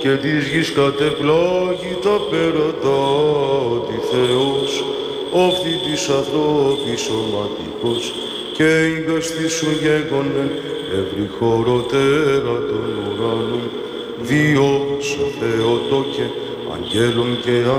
και της γης κατεπλάγητα περατάτη Θεός, όφθη της ανθρώπης σωματικός, και ήγας της σου γέγονεν εύρη χωροτέρα των ουρανών, Διός ο Θεοτόκε, αγγέλων και